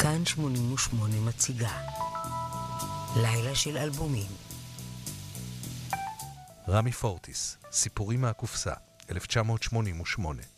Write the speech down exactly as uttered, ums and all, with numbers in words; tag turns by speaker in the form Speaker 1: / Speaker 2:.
Speaker 1: כאן שמונים ושמונה מציגה לילה של אלבומים.
Speaker 2: רמי פורטיס, סיפורים מהקופסה, אלף תשע מאות שמונים ושמונה.